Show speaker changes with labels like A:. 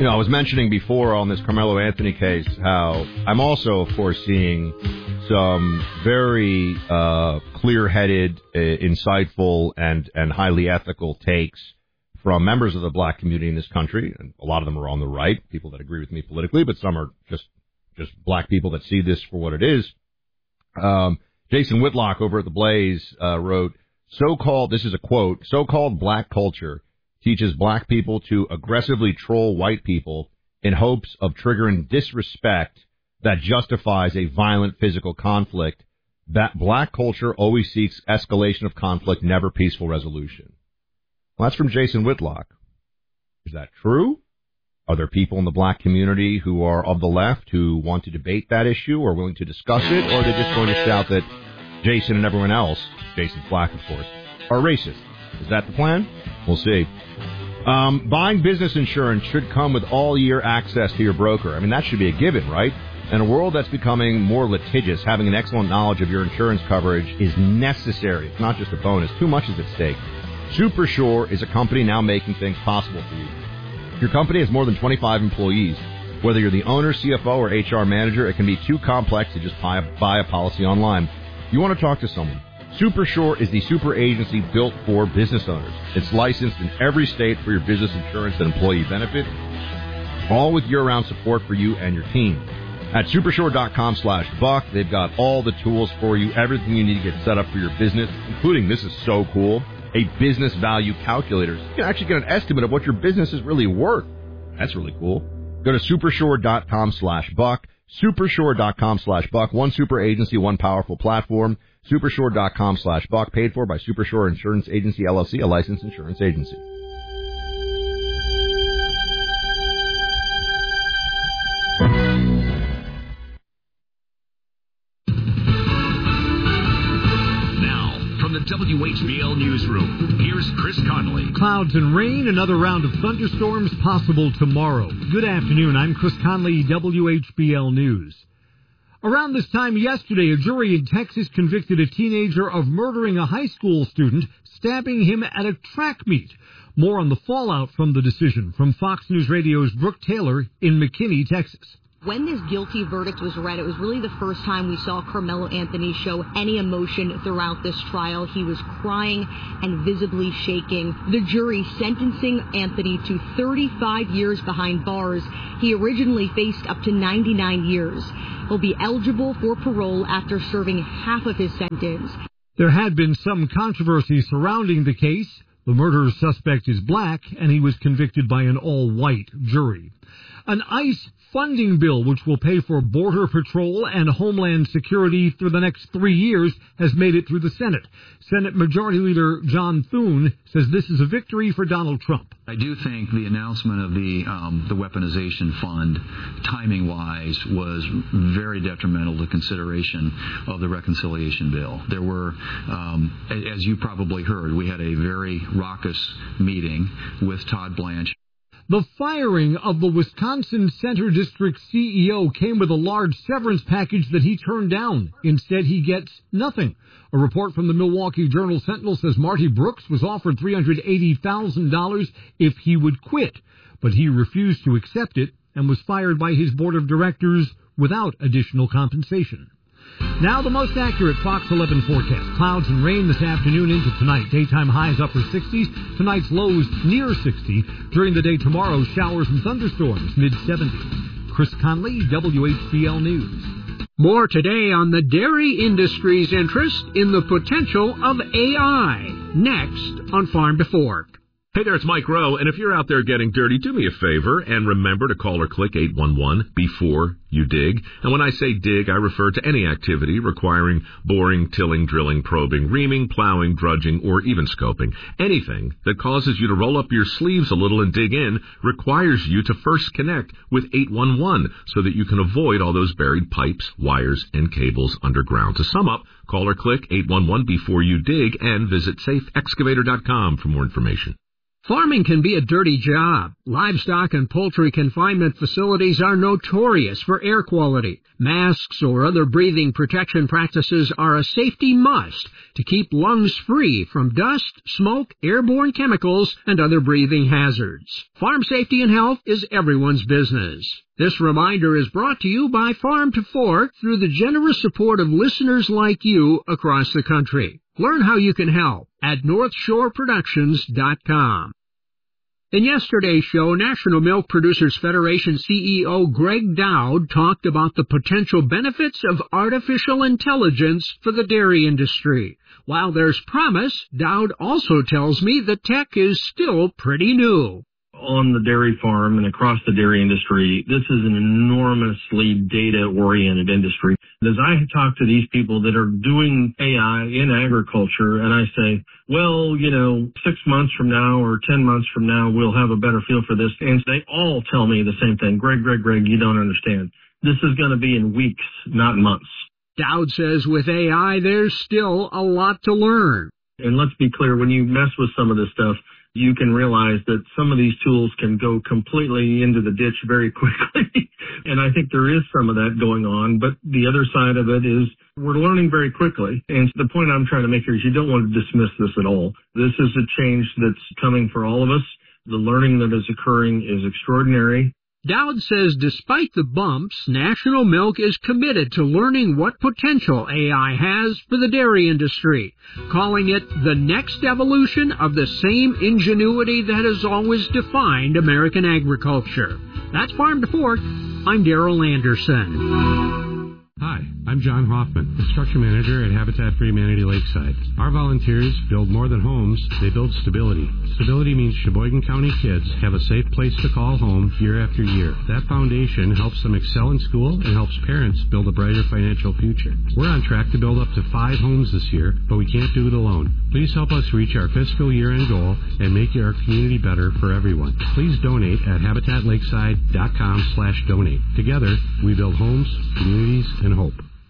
A: I was mentioning before on this Carmelo Anthony case how I'm also, of course, seeing some very clear-headed, insightful, and highly ethical takes from members of the black community in this country. And a lot of them are on the right, people that agree with me politically, but some are just black people that see this for what it is. Jason Whitlock over at The Blaze wrote, this is a quote, so-called black culture teaches black people to aggressively troll white people in hopes of triggering disrespect that justifies a violent physical conflict. That black culture always seeks escalation of conflict, never peaceful resolution. Well, that's from Jason Whitlock. Is that true? Are there people in the black community who are of the left who want to debate that issue or willing to discuss it, or are they just going to shout that Jason and everyone else, Jason's black, of course, are racist? Is that the plan? We'll see. Buying business insurance should come with all-year access to your broker. I mean, that should be a given, right? In a world that's becoming more litigious, having an excellent knowledge of your insurance coverage is necessary. It's not just a bonus. Too much is at stake. Supersure is a company now making things possible for you. Your company has more than 25 employees. Whether you're the owner, CFO, or HR manager, it can be too complex to just buy a policy online. You want to talk to someone. Supersure is the super agency built for business owners. It's licensed in every state for your business insurance and employee benefit, all with year-round support for you and your team. At Supersure.com/Buck, they've got all the tools for you, everything you need to get set up for your business, including, this is so cool, a business value calculator. So you can actually get an estimate of what your business is really worth. That's really cool. Go to Supersure.com/Buck. Supersure.com/Buck. One super agency, one powerful platform. Supersure.com/Buck. Paid for by Supersure Insurance Agency, LLC, a licensed insurance agency.
B: Now, from the WHBL Newsroom, here's Chris Conley.
C: Clouds and rain, another round of thunderstorms possible tomorrow. Good afternoon, I'm Chris Conley, WHBL News. Around this time yesterday, a jury in Texas convicted a teenager of murdering a high school student, stabbing him at a track meet. More on the fallout from the decision from Fox News Radio's Brooke Taylor in McKinney, Texas.
D: When this guilty verdict was read, it was really the first time we saw Carmelo Anthony show any emotion throughout this trial. He was crying and visibly shaking. The jury sentencing Anthony to 35 years behind bars. He originally faced up to 99 years. He'll be eligible for parole after serving half of his sentence.
C: There had been some controversy surrounding the case. The murder suspect is black, and he was convicted by an all-white jury. An ICE funding bill, which will pay for Border Patrol and Homeland Security for the next 3 years, has made it through the Senate. Senate Majority Leader John Thune says this is a victory for Donald Trump.
E: I do think the announcement of the weaponization fund, timing-wise, was very detrimental to consideration of the reconciliation bill. There were, as you probably heard, we had a very raucous meeting with Todd Blanche.
C: The firing of the Wisconsin Center District CEO came with a large severance package that he turned down. Instead, he gets nothing. A report from the Milwaukee Journal-Sentinel says Marty Brooks was offered $380,000 if he would quit, but he refused to accept it and was fired by his board of directors without additional compensation. Now the most accurate Fox 11 forecast. Clouds and rain this afternoon into tonight. Daytime highs upper 60s. Tonight's lows near 60. During the day tomorrow, showers and thunderstorms mid-70s. Chris Conley, WHBL News.
F: More today on the dairy industry's interest in the potential of AI. Next on Farm to Fork.
G: Hey there, it's Mike Rowe, and if you're out there getting dirty, do me a favor and remember to call or click 811 before you dig. And when I say dig, I refer to any activity requiring boring, tilling, drilling, probing, reaming, plowing, drudging, or even scoping. Anything that causes you to roll up your sleeves a little and dig in requires you to first connect with 811 so that you can avoid all those buried pipes, wires, and cables underground. To sum up, call or click 811 before you dig and visit safeexcavator.com for more information.
F: Farming can be a dirty job. Livestock and poultry confinement facilities are notorious for air quality. Masks or other breathing protection practices are a safety must to keep lungs free from dust, smoke, airborne chemicals, and other breathing hazards. Farm safety and health is everyone's business. This reminder is brought to you by Farm to Fork through the generous support of listeners like you across the country. Learn how you can help at NorthshoreProductions.com. In yesterday's show, National Milk Producers Federation CEO Greg Dowd talked about the potential benefits of artificial intelligence for the dairy industry. While there's promise, Dowd also tells me the tech is still pretty new.
H: On the dairy farm and across the dairy industry, this is an enormously data-oriented industry. As I talk to these people that are doing AI in agriculture, and I say, well, 6 months from now or 10 months from now, we'll have a better feel for this. And they all tell me the same thing. Greg, you don't understand. This is going to be in weeks, not months.
F: Dowd says with AI, there's still a lot to learn.
H: And let's be clear, when you mess with some of this stuff, you can realize that some of these tools can go completely into the ditch very quickly. And I think there is some of that going on. But the other side of it is we're learning very quickly. And the point I'm trying to make here is you don't want to dismiss this at all. This is a change that's coming for all of us. The learning that is occurring is extraordinary.
F: Dowd says despite the bumps, National Milk is committed to learning what potential AI has for the dairy industry, calling it the next evolution of the same ingenuity that has always defined American agriculture. That's Farm to Fork. I'm Darrell Anderson.
I: Hi, I'm John Hoffman, Construction Manager at Habitat for Humanity Lakeside. Our volunteers build more than homes, they build stability. Stability means Sheboygan County kids have a safe place to call home year after year. That foundation helps them excel in school and helps parents build a brighter financial future. We're on track to build up to 5 homes this year, but we can't do it alone. Please help us reach our fiscal year-end goal and make our community better for everyone. Please donate at habitatlakeside.com/donate. Together, we build homes, communities, and hope.